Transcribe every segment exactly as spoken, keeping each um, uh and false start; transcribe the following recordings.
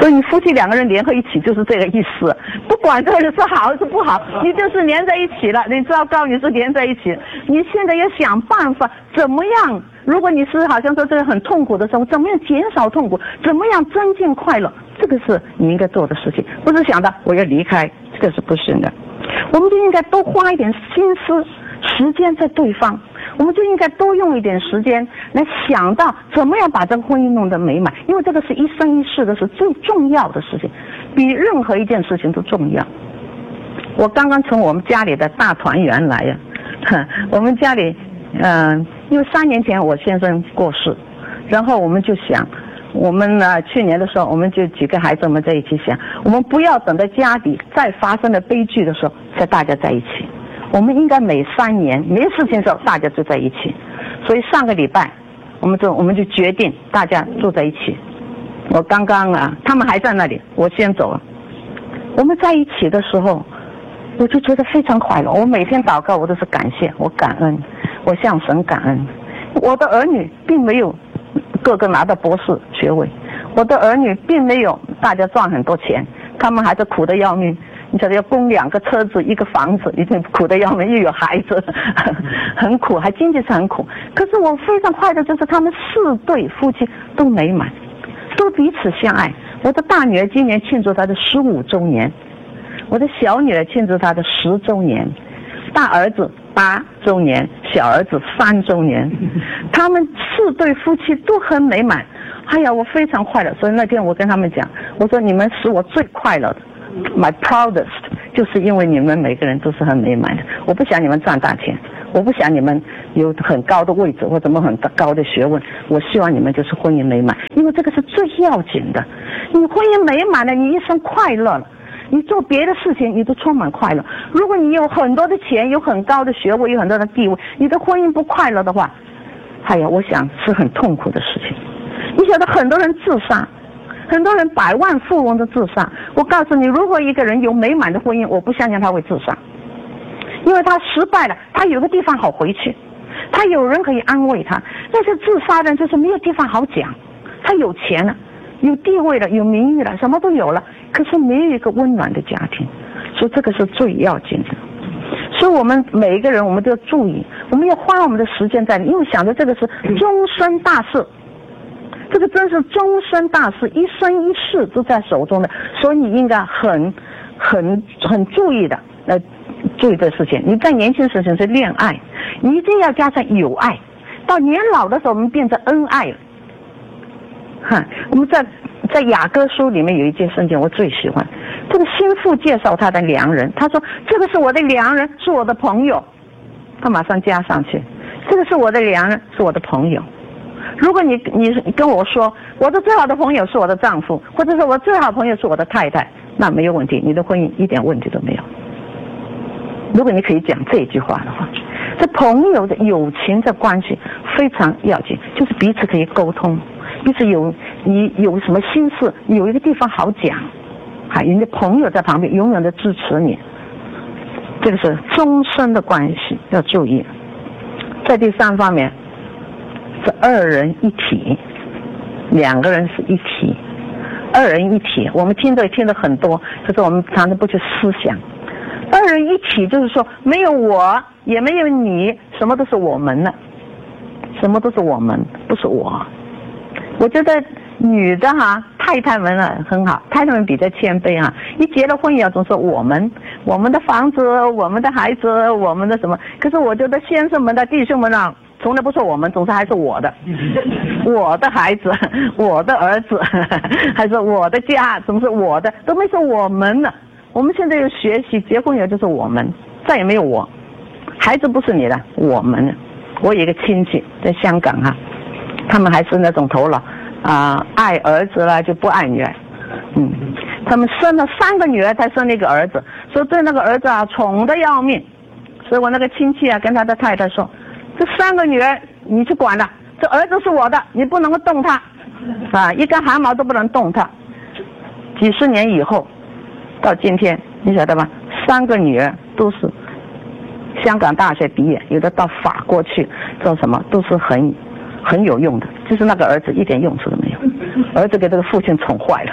所以你夫妻两个人联合一起就是这个意思，不管这个是好还是不好，你就是连在一起了。你知道告你是连在一起，你现在要想办法怎么样。如果你是好像说这个很痛苦的时候，怎么样减少痛苦，怎么样增进快乐，这个是你应该做的事情，不是想到我要离开，这个是不行的。我们就应该多花一点心思时间在对方，我们就应该多用一点时间来想到怎么样把这个婚姻弄得美满，因为这个是一生一世的是最重要的事情，比任何一件事情都重要。我刚刚从我们家里的大团圆来呀、啊，我们家里嗯、呃，因为三年前我先生过世，然后我们就想我们呢，去年的时候我们就几个孩子们在一起想，我们不要等到家里再发生了悲剧的时候才大家在一起，我们应该每三年没事情的时候大家就在一起。所以上个礼拜我们就我们就决定大家住在一起。我刚刚啊，他们还在那里，我先走了。我们在一起的时候我就觉得非常快乐，我每天祷告我都是感谢，我感恩，我向神感恩。我的儿女并没有个个拿到博士学位，我的儿女并没有大家赚很多钱，他们还是苦得要命。你晓得要供两个车子一个房子，已经苦得要命，又有孩子很苦，还经济是很苦。可是我非常快乐，就是他们四对夫妻都美满，都彼此相爱。我的大女儿今年庆祝她的十五周年，我的小女儿庆祝她的十周年，大儿子八周年，小儿子三周年，他们四对夫妻都很美满。哎呀，我非常快乐。所以那天我跟他们讲，我说你们使我最快乐的，my proudest， 就是因为你们每个人都是很美满的。我不想你们赚大钱，我不想你们有很高的位置或怎么很高的学问，我希望你们就是婚姻美满，因为这个是最要紧的。你婚姻美满了，你一生快乐了，你做别的事情你都充满快乐。如果你有很多的钱，有很高的学位，有很多的地位，你的婚姻不快乐的话，哎呀，我想是很痛苦的事情。你晓得很多人自杀，很多人百万富翁的自杀。我告诉你，如果一个人有美满的婚姻，我不相信他会自杀，因为他失败了，他有个地方好回去，他有人可以安慰他。那些自杀的人就是没有地方好讲，他有钱了，有地位了，有名誉了，什么都有了，可是没有一个温暖的家庭。所以这个是最要紧的。所以我们每一个人我们都要注意，我们要花我们的时间在，因为想着这个是终身大事，这个真是终身大事，一生一世都在手中的，所以你应该很很很注意的来注意这个事情。你在年轻时候是恋爱，你一定要加上有爱，到年老的时候我们变成恩爱了。哈，我们在在雅歌书里面有一节圣经我最喜欢，这个心腹介绍他的良人，他说这个是我的良人，是我的朋友，他马上加上去，这个是我的良人，是我的朋友。如果你你跟我说我的最好的朋友是我的丈夫，或者说我最好的朋友是我的太太，那没有问题，你的婚姻一点问题都没有。如果你可以讲这句话的话，这朋友的友情的关系非常要紧，就是彼此可以沟通，彼此有你有什么心事，你有一个地方好讲，还有你的朋友在旁边永远的支持你，这个是终身的关系要注意。在第三方面是二人一体，两个人是一体，二人一体我们听着听得很多，可是我们常常不去思想。二人一体就是说没有我也没有你，什么都是我们了，什么都是我们，不是我。我觉得女的哈，太太们啊很好，太太们比较谦卑啊，一结了婚以后总说我们我们的房子，我们的孩子，我们的什么。可是我觉得先生们的弟兄们啊，从来不说我们，总是还是我的我的孩子，我的儿子，还是我的家，总是我的，都没说我们呢。我们现在有学习，结婚以后就是我们，再也没有我。孩子不是你的，我们。我有一个亲戚在香港啊，他们还是那种头脑啊、呃，爱儿子了就不爱女儿。嗯，他们生了三个女儿才生了一个儿子，所以对那个儿子啊宠得要命。所以我那个亲戚啊跟他的太太说，这三个女儿你去管了，这儿子是我的，你不能够动他啊，一根汗毛都不能动他。几十年以后到今天，你晓得吧，三个女儿都是香港大学毕业，有的到法国去做什么都是很很有用的，就是那个儿子一点用处都没有，儿子给这个父亲宠坏了，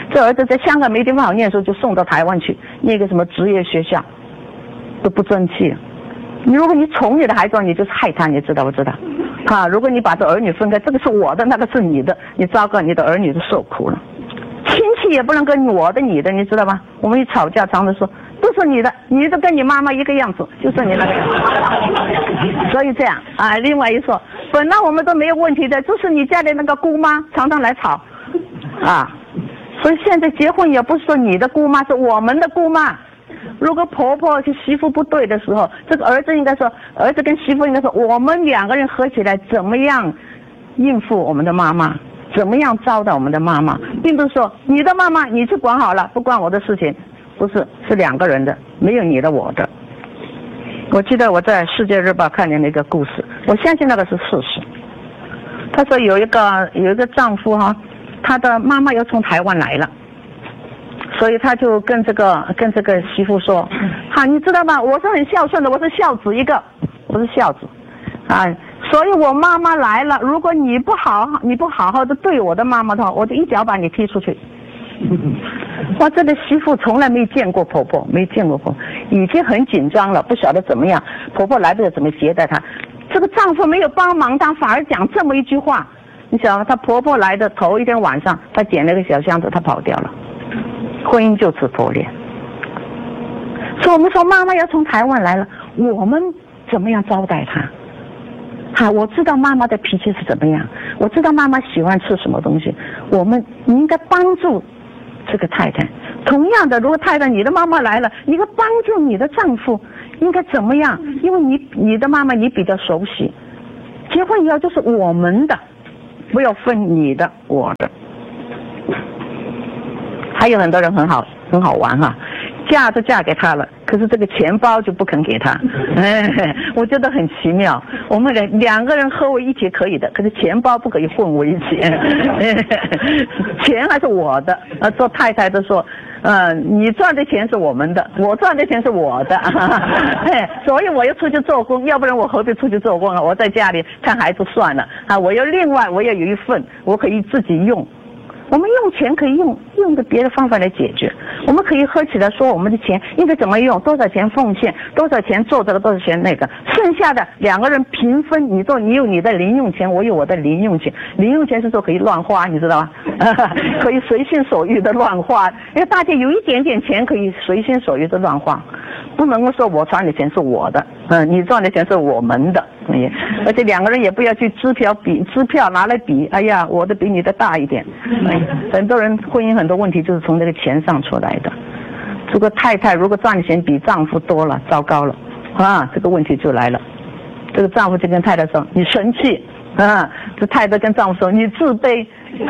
这儿子在香港没地方好念书，就送到台湾去念个什么职业学校，都不争气。你如果你宠你的孩子，你就是害他，你知道不知道？啊，如果你把这儿女分开，这个是我的，那个是你的，你糟糕，你的儿女就受苦了。亲戚也不能跟我的你的，你知道吧？我们一吵架常常说都是你的，你的跟你妈妈一个样子，就是你那个样子。所以这样啊，另外一说，本来我们都没有问题的，就是你家的那个姑妈常常来吵啊。所以现在结婚也不是说你的姑妈，是我们的姑妈。如果婆婆跟媳妇不对的时候，这个儿子应该说，儿子跟媳妇应该说，我们两个人合起来怎么样应付我们的妈妈，怎么样招待我们的妈妈，并不是说你的妈妈你去管好了，不关我的事情，不是，是两个人的，没有你的我的。我记得我在《世界日报》看见那个故事，我相信那个是事实。他说有一个有一个丈夫哈，他的妈妈又从台湾来了。所以他就跟这个跟这个媳妇说，好，你知道吗？我是很孝顺的，我是孝子一个，我是孝子，啊，所以我妈妈来了，如果你不好你不好好的对我的妈妈的话，我就一脚把你踢出去。哇，这个媳妇从来没见过婆婆，没见过婆婆，已经很紧张了，不晓得怎么样，婆婆来不了怎么接待她。这个丈夫没有帮忙，她反而讲这么一句话，你想吗？她婆婆来的头一天晚上，她捡了个小箱子，她跑掉了。婚姻就此破裂。所以我们说妈妈要从台湾来了，我们怎么样招待她？哈，我知道妈妈的脾气是怎么样，我知道妈妈喜欢吃什么东西，我们你应该帮助这个太太。同样的，如果太太你的妈妈来了，你应该帮助你的丈夫应该怎么样？因为你你的妈妈你比较熟悉，结婚以后就是我们的，不要分你的我的。还有很多人很好很好玩哈、啊，嫁都嫁给他了，可是这个钱包就不肯给他，哎，我觉得很奇妙。我们两两个人合为一体可以的，可是钱包不可以混为一体，钱还是我的。啊，做太太的说，呃，你赚的钱是我们的，我赚的钱是我的，哎，所以我要出去做工，要不然我何必出去做工啊？我在家里看孩子算了啊，我要另外我要有一份，我可以自己用。我们用钱可以用用的别的方法来解决，我们可以合起来说我们的钱应该怎么用，多少钱奉献，多少钱做这个，多少钱那个，剩下的两个人平分。你做你有你的零用钱，我有我的零用钱。零用钱是说可以乱花，你知道吗？可以随心所欲的乱花，因为大家有一点点钱可以随心所欲的乱花，不能够说我赚的钱是我的，嗯，你赚的钱是我们的。而且两个人也不要去支票比，支票拿来比，哎呀，我的比你的大一点。哎，很多人婚姻很多问题就是从这个钱上出来的。这个太太如果赚的钱比丈夫多了，糟糕了啊，这个问题就来了。这个丈夫就跟太太说你生气啊，这太太跟丈夫说你自卑。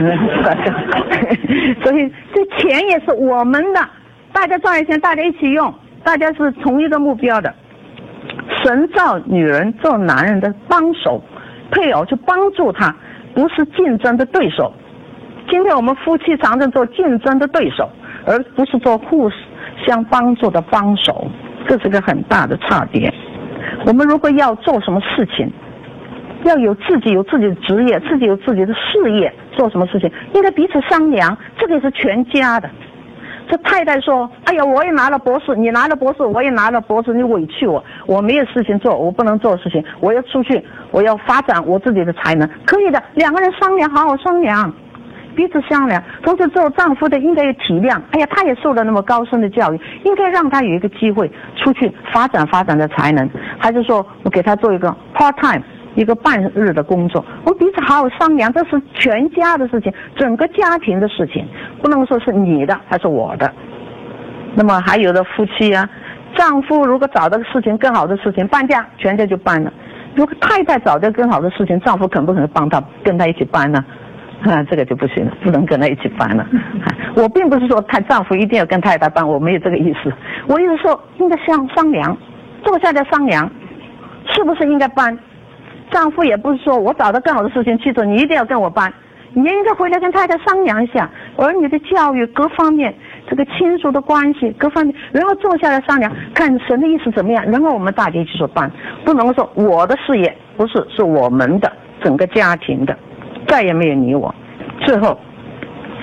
所以这钱也是我们的，大家赚的钱大家一起用，大家是同一个目标的。神造女人做男人的帮手，配偶去帮助他，不是竞争的对手。今天我们夫妻常常做竞争的对手，而不是做互相帮助的帮手，这是个很大的差别。我们如果要做什么事情，要有自己有自己的职业，自己有自己的事业，做什么事情应该彼此商量，这个是全家的。这太太说，哎呀，我也拿了博士，你拿了博士，我也拿了博士，你委屈我，我没有事情做，我不能做事情，我要出去，我要发展我自己的才能，可以的，两个人商量，好好商量，彼此商量。同时做丈夫的应该有体谅，哎呀，他也受了那么高深的教育，应该让他有一个机会出去发展发展的才能，还是说我给他做一个 part time，一个半日的工作，我们彼此好好商量，这是全家的事情，整个家庭的事情，不能说是你的还是我的。那么还有的夫妻啊，丈夫如果找到事情更好的事情，搬家全家就搬了。如果太太找到更好的事情，丈夫肯不肯帮他跟他一起搬呢？啊，这个就不行了，不能跟他一起搬了。我并不是说太丈夫一定要跟太太搬，我没有这个意思。我意思说应该商商量，坐下来商量，是不是应该搬？丈夫也不是说我找到更好的事情去做，你一定要跟我搬，你应该回来跟太太商量一下，儿女的教育各方面，这个亲属的关系各方面，然后坐下来商量，看神的意思怎么样，然后我们大家一起说办，不能说我的事业不是，是我们的整个家庭的，再也没有你我。最后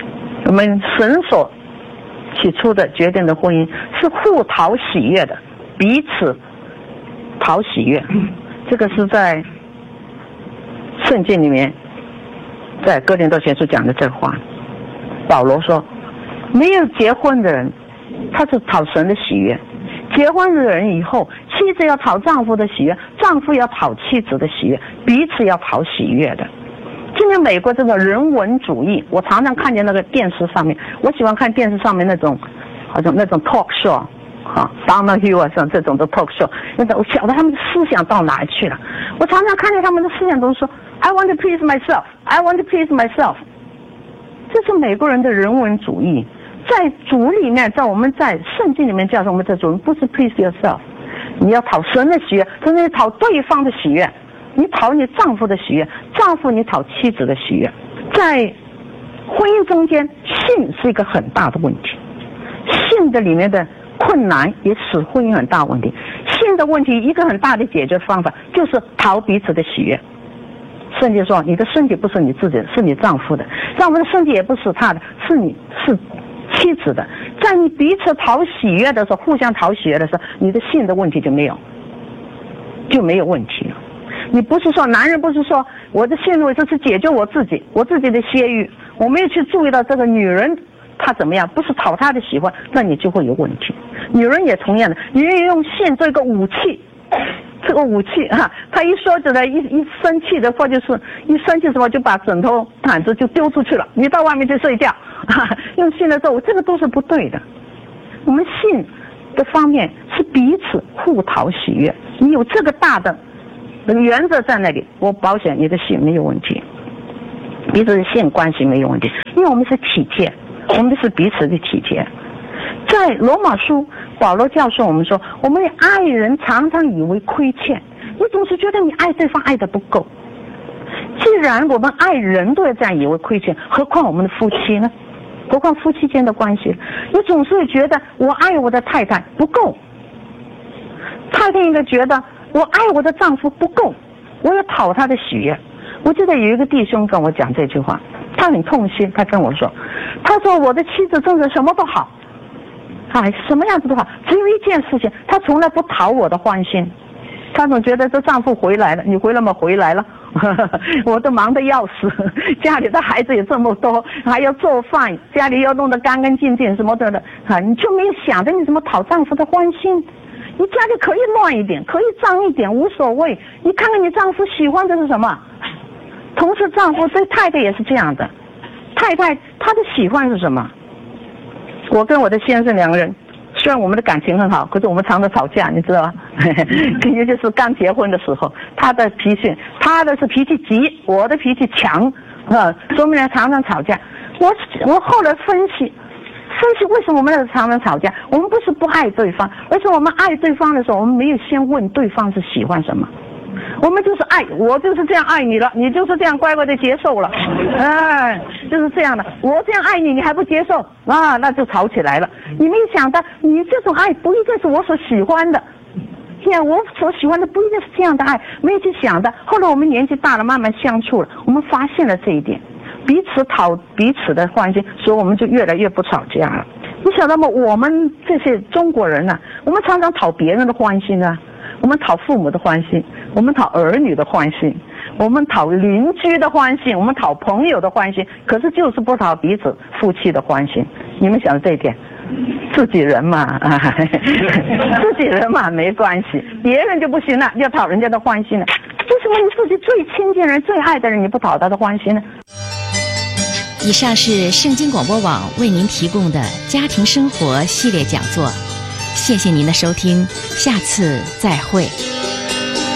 我们神所起初的决定的婚姻是互讨喜悦的，彼此讨喜悦。这个是在圣经里面，在哥林多前书讲的这话。保罗说，没有结婚的人他是讨神的喜悦，结婚的人以后，妻子要讨丈夫的喜悦，丈夫要讨妻子的喜悦，彼此要讨喜悦的。今天美国这个人文主义，我常常看见那个电视上面，我喜欢看电视上面那种好像那种 talk show 啊 Donald Hill 啊，像这种的 talk show， 那种我晓得他们的思想到哪里去了。我常常看见他们的思想都说 I want to please myself I want to please myself， 这是美国人的人文主义。在主里面，在我们在圣经里面叫我们这种不是 please yourself， 你要讨神的喜悦，甚至讨对方的喜悦，你讨你丈夫的喜悦，丈夫你讨妻子的喜悦。在婚姻中间，性是一个很大的问题，性的里面的困难也使婚姻很大问题。性的问题一个很大的解决方法就是讨彼此的喜悦。圣经说，你的身体不是你自己的，是你丈夫的；丈夫的身体也不是他的，是你是妻子的。在你彼此讨喜悦的时候，互相讨喜悦的时候，你的性的问题就没有就没有问题了。你不是说男人不是说我的性问题是解决我自己我自己的泄欲，我没有去注意到这个女人她怎么样，不是讨她的喜欢，那你就会有问题。女人也同样的，女人用性做一个武器，这个武器啊，她一说起来一一生气的话，就是一生气什么就把枕头毯子就丢出去了，你到外面去睡觉啊，用性的做，这个都是不对的。我们性的方面是彼此互讨喜悦，你有这个大的原则在那里，我保险你的性没有问题，彼此的性关系没有问题，因为我们是体贴，我们是彼此的体贴。在罗马书，保罗教授我们说，我们爱人常常以为亏欠，你总是觉得你爱对方爱得不够。既然我们爱人都要这样以为亏欠，何况我们的夫妻呢？何况夫妻间的关系，你总是觉得我爱我的太太不够，太太应该觉得我爱我的丈夫不够，我要讨他的喜悦。我记得有一个弟兄跟我讲这句话，他很痛心，他跟我说，他说我的妻子真的什么都好，哎，什么样子都好，只有一件事情，他从来不讨我的欢心。他总觉得这丈夫回来了，你回来吗？回来了，我都忙得要死，家里的孩子也这么多，还要做饭，家里要弄得干干净净什么的的啊，你就没有想着你怎么讨丈夫的欢心。你家里可以乱一点，可以脏一点，无所谓。你看看你丈夫喜欢的是什么？同时丈夫对太太也是这样的，太太她的喜欢是什么？我跟我的先生两个人，虽然我们的感情很好，可是我们常常吵架，你知道吧？尤其是刚结婚的时候，他的脾气，他的是脾气急，我的脾气强，啊，所以我们俩常常吵架。我我后来分析。分析为什么我们常常吵架？我们不是不爱对方，而是我们爱对方的时候，我们没有先问对方是喜欢什么。我们就是爱，我就是这样爱你了，你就是这样乖乖的接受了，哎，就是这样的。我这样爱你，你还不接受啊，那就吵起来了。你没想到，你这种爱不一定是我所喜欢的，呀，我所喜欢的不一定是这样的爱，没有去想的。后来我们年纪大了，慢慢相处了，我们发现了这一点。彼此讨彼此的欢心，所以我们就越来越不吵架了。你晓得吗？我们这些中国人啊，我们常常讨别人的欢心啊，我们讨父母的欢心，我们讨儿女的欢心，我们讨邻居的欢心，我们讨朋友的欢心，可是就是不讨彼此夫妻的欢心。你们想这一点？自己人嘛，啊，自己人嘛没关系，别人就不行了，要讨人家的欢心了。为什么你自己最亲近人、最爱的人，你不讨他的欢心呢？ 以上是圣经广播网为您提供的家庭生活系列讲座，谢谢您的收听，下次再会。